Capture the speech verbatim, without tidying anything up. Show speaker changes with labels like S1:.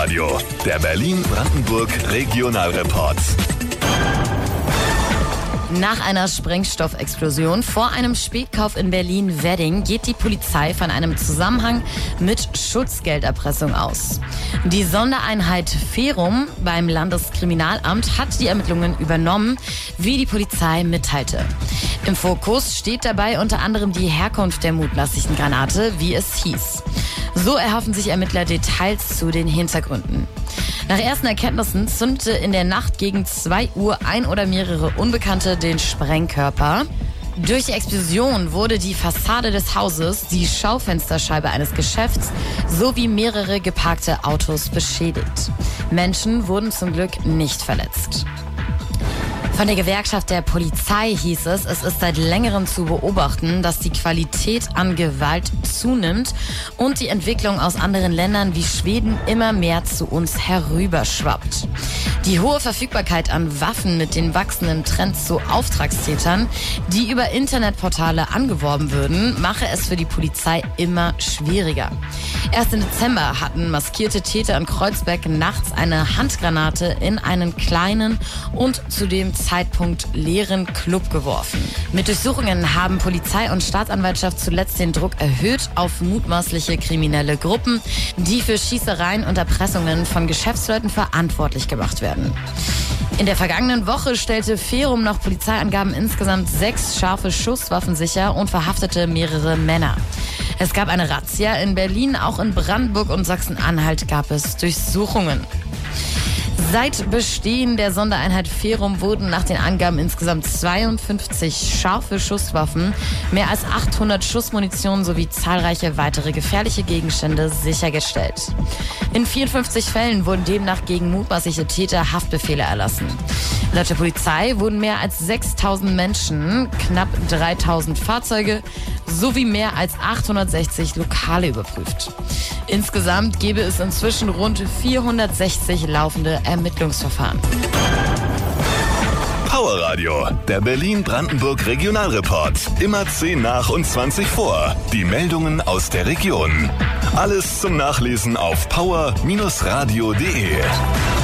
S1: Radio, der Berlin-Brandenburg Regionalreport.
S2: Nach einer Sprengstoffexplosion vor einem Spätkauf in Berlin-Wedding geht die Polizei von einem Zusammenhang mit Schutzgelderpressung aus. Die Sondereinheit Ferum beim Landeskriminalamt hat die Ermittlungen übernommen, wie die Polizei mitteilte. Im Fokus steht dabei unter anderem die Herkunft der mutmaßlichen Granate, wie es hieß. So erhoffen sich Ermittler Details zu den Hintergründen. Nach ersten Erkenntnissen zündete in der Nacht gegen zwei Uhr ein oder mehrere Unbekannte den Sprengkörper. Durch die Explosion wurde die Fassade des Hauses, die Schaufensterscheibe eines Geschäfts sowie mehrere geparkte Autos beschädigt. Menschen wurden zum Glück nicht verletzt. Von der Gewerkschaft der Polizei hieß es, es ist seit längerem zu beobachten, dass die Qualität an Gewalt zunimmt und die Entwicklung aus anderen Ländern wie Schweden immer mehr zu uns herüberschwappt. Die hohe Verfügbarkeit an Waffen mit den wachsenden Trends zu Auftragstätern, die über Internetportale angeworben würden, mache es für die Polizei immer schwieriger. Erst im Dezember hatten maskierte Täter in Kreuzberg nachts eine Handgranate in einen kleinen und zudem Zeitpunkt leeren Club geworfen. Mit Durchsuchungen haben Polizei und Staatsanwaltschaft zuletzt den Druck erhöht auf mutmaßliche kriminelle Gruppen, die für Schießereien und Erpressungen von Geschäftsleuten verantwortlich gemacht werden. In der vergangenen Woche stellte Ferum nach Polizeiangaben insgesamt sechs scharfe Schusswaffen sicher und verhaftete mehrere Männer. Es gab eine Razzia in Berlin, auch in Brandenburg und Sachsen-Anhalt gab es Durchsuchungen. Seit Bestehen der Sondereinheit Ferum wurden nach den Angaben insgesamt zweiundfünfzig scharfe Schusswaffen, mehr als achthundert Schussmunition sowie zahlreiche weitere gefährliche Gegenstände sichergestellt. In vierundfünfzig Fällen wurden demnach gegen mutmaßliche Täter Haftbefehle erlassen. Laut der Polizei wurden mehr als sechstausend Menschen, knapp dreitausend Fahrzeuge sowie mehr als achthundertsechzig Lokale überprüft. Insgesamt gäbe es inzwischen rund vierhundertsechzig laufende Ermittlungsverfahren.
S1: Power Radio, der Berlin-Brandenburg Regionalreport. Immer zehn nach und zwanzig vor. Die Meldungen aus der Region. Alles zum Nachlesen auf power Bindestrich radio punkt de.